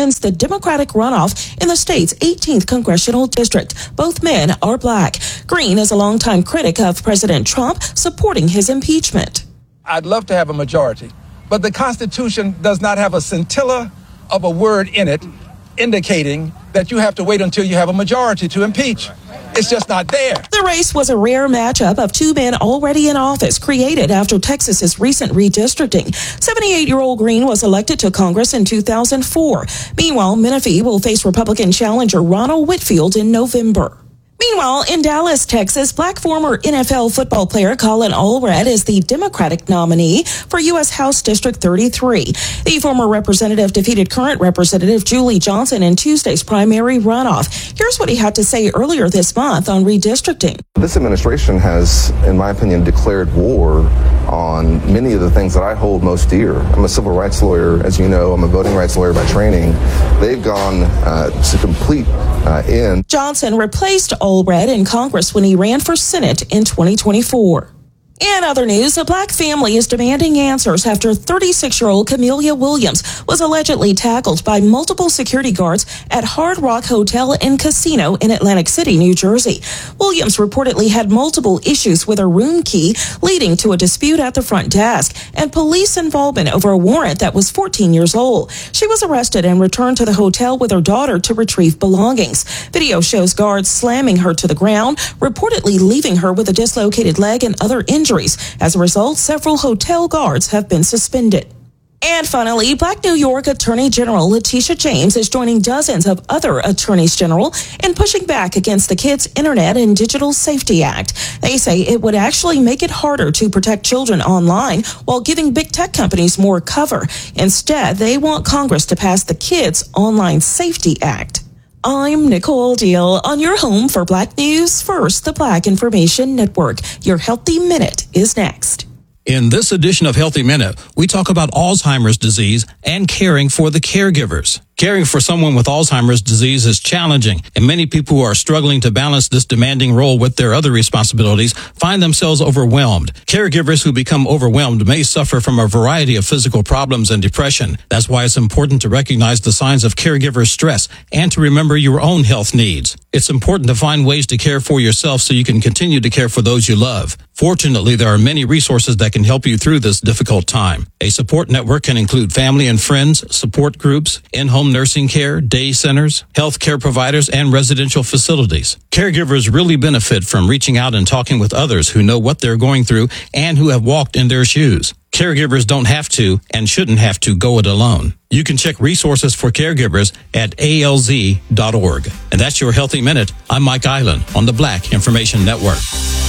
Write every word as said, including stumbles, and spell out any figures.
wins the Democratic runoff in the state's eighteenth congressional district. Both men are black. Green is a longtime critic of President Trump, supporting his impeachment. I'd love to have a majority, but the Constitution does not have a scintilla of a word in it indicating that you have to wait until you have a majority to impeach. It's just not there. The race was a rare matchup of two men already in office, created after Texas's recent redistricting. seventy-eight-year-old Green was elected to Congress in two thousand four. Meanwhile, Menifee will face Republican challenger Ronald Whitfield in November. Meanwhile, in Dallas, Texas, black former N F L football player Colin Allred is the Democratic nominee for U S House District thirty-three. The former representative defeated current Representative Julie Johnson in Tuesday's primary runoff. Here's what he had to say earlier this month on redistricting. This administration has, in my opinion, declared war on many of the things that I hold most dear. I'm a civil rights lawyer, as you know. I'm a voting rights lawyer by training. They've gone uh, to complete uh, end. Johnson replaced Allred in Congress when he ran for Senate in twenty twenty-four. In other news, a black family is demanding answers after thirty-six-year-old Camelia Williams was allegedly tackled by multiple security guards at Hard Rock Hotel and Casino in Atlantic City, New Jersey. Williams reportedly had multiple issues with her room key, leading to a dispute at the front desk and police involvement over a warrant that was fourteen years old. She was arrested and returned to the hotel with her daughter to retrieve belongings. Video shows guards slamming her to the ground, reportedly leaving her with a dislocated leg and other injuries. As a result, several hotel guards have been suspended. And finally, Black New York Attorney General Letitia James is joining dozens of other attorneys general in pushing back against the Kids Internet and Digital Safety Act. They say it would actually make it harder to protect children online while giving big tech companies more cover. Instead, they want Congress to pass the Kids Online Safety Act. I'm Nicole Deal on your home for Black News First, the Black Information Network. Your Healthy Minute is next. In this edition of Healthy Minute, we talk about Alzheimer's disease and caring for the caregivers. Caring for someone with Alzheimer's disease is challenging, and many people who are struggling to balance this demanding role with their other responsibilities find themselves overwhelmed. Caregivers who become overwhelmed may suffer from a variety of physical problems and depression. That's why it's important to recognize the signs of caregiver stress and to remember your own health needs. It's important to find ways to care for yourself so you can continue to care for those you love. Fortunately, there are many resources that can help you through this difficult time. A support network can include family and friends, support groups, in-home nursing care, day centers, health care providers, and residential facilities. Caregivers really benefit from reaching out and talking with others who know what they're going through and who have walked in their shoes. Caregivers don't have to and shouldn't have to go it alone. You can check resources for caregivers at A L Z dot org. And that's your Healthy Minute. I'm Mike Island on the Black Information Network.